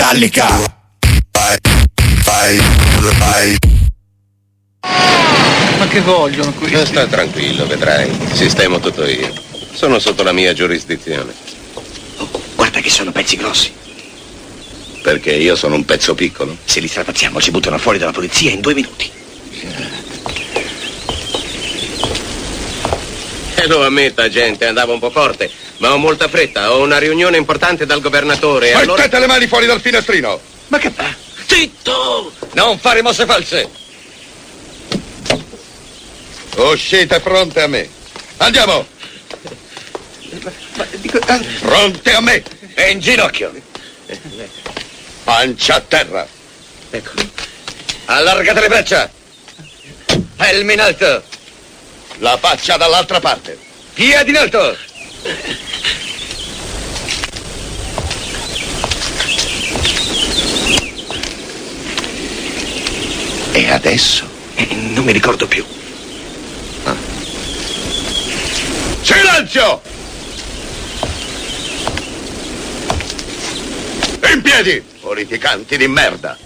Metallica. Ma che vogliono qui? Sta tranquillo, vedrai. Sistemo tutto io. Sono sotto la mia giurisdizione. Oh, guarda che sono pezzi grossi. Perché io sono un pezzo piccolo? Se li strapazziamo ci buttano fuori dalla polizia in 2 minuti. E lo ammetta, gente, andavo un po' forte. Ma ho molta fretta, ho una riunione importante dal governatore. Mettete le mani fuori dal finestrino! Ma che fa? Zitto! Non fare mosse false! Uscite fronte a me. Andiamo! Fronte a me! E in ginocchio! Pancia a terra! Ecco. Allargate le braccia! Elmi in alto! La faccia dall'altra parte! Piedi in alto! E adesso? Non mi ricordo più. Silenzio! In piedi, politicanti di merda!